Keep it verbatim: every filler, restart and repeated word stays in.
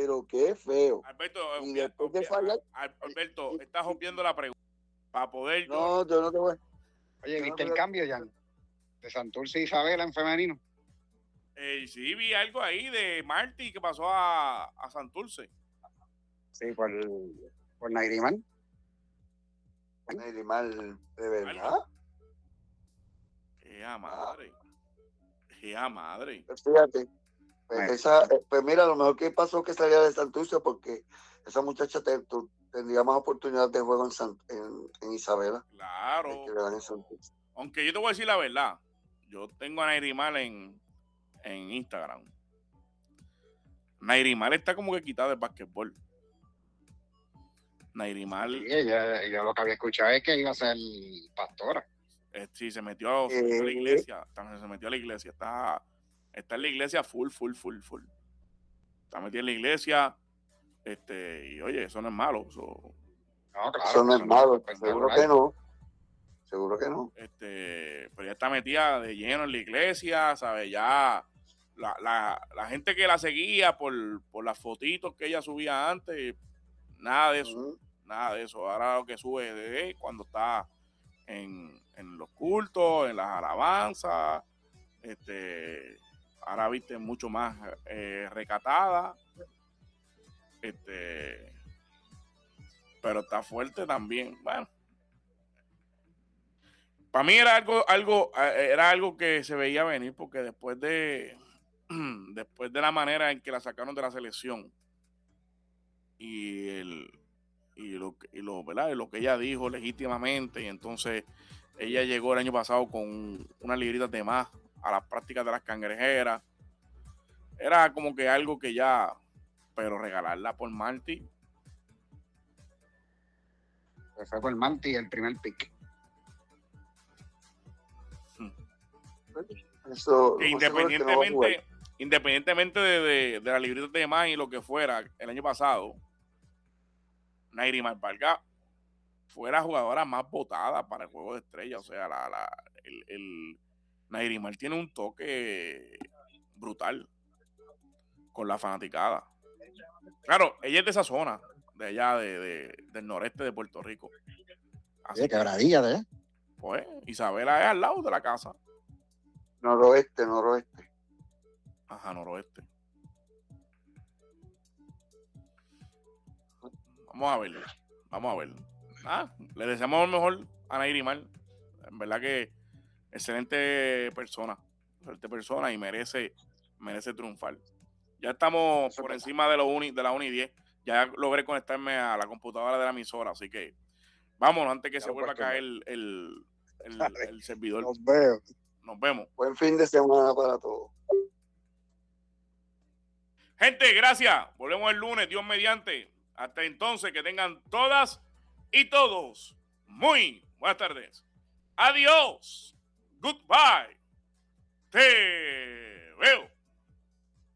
pero qué feo. Alberto, y obvia, después de obvia, fallar, Alberto, y, estás obviando la pregunta. Para poder. No, yo, yo no te voy. Oye, ¿viste no el cambio, Jan? De Santurce y Isabela en femenino. Eh, sí, vi algo ahí de Marty que pasó a, a Santurce. Sí, por, por Nairimán. Nairimán, ¿de verdad? ¡Qué madre! ¡Qué madre! Pues fíjate, pues, esa, pues mira, lo mejor que pasó que salía de Santurce porque esa muchacha te, tú, tendría más oportunidad de juego en, San, en, en Isabela. Claro. Que en Santurce. Aunque yo te voy a decir la verdad, yo tengo a Nairimán en, en Instagram. Nairimán está como que quitada del basquetbol. Nairimán. Sí, ella, ella lo que había escuchado es que iba a ser pastora. Eh, sí, se metió, se metió a la iglesia. Se metió a la iglesia. Está, está en la iglesia full, full, full, full. Está metida en la iglesia. Este, y oye, eso no es malo. Eso no, claro. Eso no es malo. Seguro que no. Seguro que no. Este, pero ya está metida de lleno en la iglesia, ¿sabes? Ya la, la, la gente que la seguía por, por las fotitos que ella subía antes, nada de eso. Uh-huh. Nada de eso. Ahora lo que sube de cuando está en, en los cultos, en las alabanzas, este, ahora viste mucho más eh, recatada, este, pero está fuerte también. Bueno, para mí era algo, algo, era algo que se veía venir porque después de, después de la manera en que la sacaron de la selección y el y lo, y lo, ¿verdad? lo que ella dijo legítimamente, y entonces ella llegó el año pasado con unas libritas de más a las prácticas de las cangrejeras. Era como que algo que ya, pero regalarla por Marty. Pues fue por Marty el primer pick. Eso, que independientemente, que no independientemente de, de, de las libritas de más y lo que fuera el año pasado, Nairimán Vargas fue la jugadora más votada para el Juego de Estrellas. O sea, la, la, el, el Nairimán tiene un toque brutal con la fanaticada. Claro, ella es de esa zona, de allá de, de, del noreste de Puerto Rico. Así sí, quebradilla, ¿eh? Pues Isabela es al lado de la casa. Noroeste, noroeste. Ajá, noroeste. Vamos a verlo. Vamos a verlo. Ah, le deseamos lo mejor a Nairimán. En verdad que excelente persona. Excelente persona y merece, merece triunfar. Ya estamos por encima de, lo uni, de la uni diez. Ya logré conectarme a la computadora de la emisora. Así que vámonos antes que ya se vuelva a caer el, el, el, el servidor. Nos veo. Nos vemos. Buen fin de semana para todos. Gente, gracias. Volvemos el lunes, Dios mediante. Hasta entonces, que tengan todas y todos muy buenas tardes. Adiós. Goodbye. Te veo.